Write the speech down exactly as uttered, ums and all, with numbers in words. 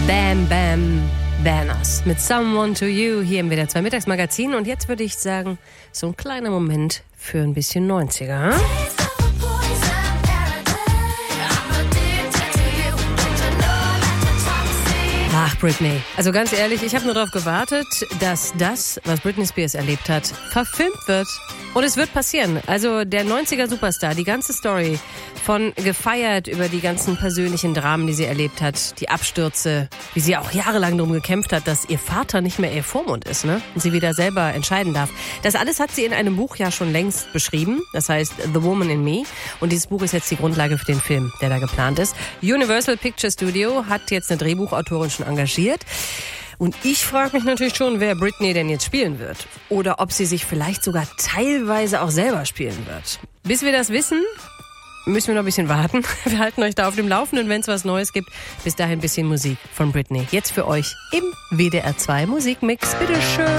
Bam Bam Banners mit Someone to You hier im W D R zwei Mittagsmagazin. Und jetzt würde ich sagen, so ein kleiner Moment für ein bisschen neunziger. Hm? Ach, Britney. Also ganz ehrlich, ich habe nur darauf gewartet, dass das, was Britney Spears erlebt hat, verfilmt wird. Und es wird passieren. Also der neunziger-Superstar, die ganze Story von gefeiert über die ganzen persönlichen Dramen, die sie erlebt hat, die Abstürze, wie sie auch jahrelang darum gekämpft hat, dass ihr Vater nicht mehr ihr Vormund ist, ne? Und sie wieder selber entscheiden darf. Das alles hat sie in einem Buch ja schon längst beschrieben. Das heißt The Woman in Me. Und dieses Buch ist jetzt die Grundlage für den Film, der da geplant ist. Universal Picture Studio hat jetzt eine Drehbuchautorin schon engagiert. Und ich frage mich natürlich schon, wer Britney denn jetzt spielen wird. Oder ob sie sich vielleicht sogar teilweise auch selber spielen wird. Bis wir das wissen, müssen wir noch ein bisschen warten. Wir halten euch da auf dem Laufenden, wenn es was Neues gibt. Bis dahin ein bisschen Musik von Britney. Jetzt für euch im W D R zwei Musikmix. Bitteschön.